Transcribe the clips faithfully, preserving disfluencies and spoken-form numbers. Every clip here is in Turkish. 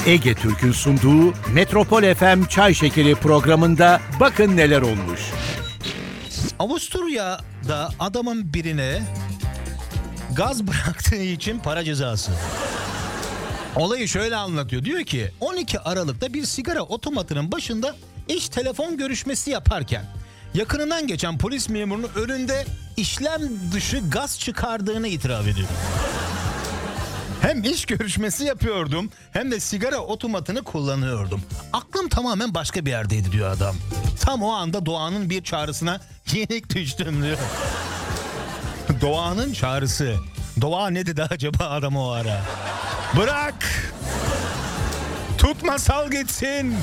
Ege Türk'ün sunduğu Metropol F M Çay Şekeri programında bakın neler olmuş. Avusturya'da adamın birine gaz bıraktığı için para cezası. Olayı şöyle anlatıyor. Diyor ki on iki Aralık'ta bir sigara otomatının başında iş telefon görüşmesi yaparken yakınından geçen polis memurunun önünde işlem dışı gaz çıkardığını itiraf ediyor. Hem iş görüşmesi yapıyordum hem de sigara otomatını kullanıyordum. Aklım tamamen başka bir yerdeydi diyor adam. Tam o anda doğanın bir çağrısına yenik düştüm diyor. Doğanın çağrısı. Doğa ne dedi acaba adam o ara? Bırak! Tutma, sal gitsin!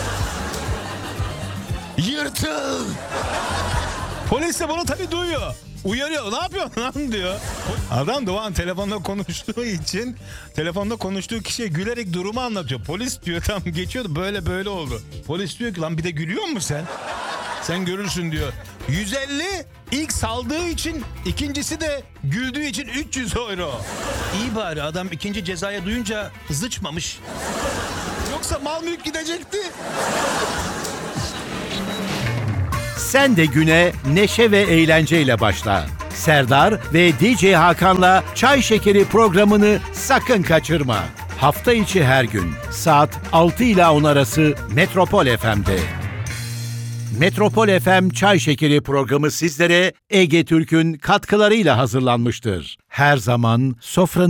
Yırtıl! Polis de bunu tabii duyuyor. Uyarıyor. Ne yapıyorsun lan diyor. Adam Doğan telefonda konuştuğu için telefonda konuştuğu kişiye gülerek durumu anlatıyor. Polis diyor tam geçiyordu böyle böyle oldu. Polis diyor ki lan bir de gülüyor musun sen? Sen görürsün diyor. yüz elli ilk saldığı için, ikincisi de güldüğü için üç yüz euro. İyi bari adam ikinci cezaya duyunca zıçmamış. Yoksa mal mülk gidecekti. Sen de güne neşe ve eğlenceyle başla. Serdar ve D J Hakan'la Çay Şekeri programını sakın kaçırma. Hafta içi her gün saat altı ile on arası Metropol F M'de. Metropol F M Çay Şekeri programı sizlere Ege Türk'ün katkılarıyla hazırlanmıştır. Her zaman sofranın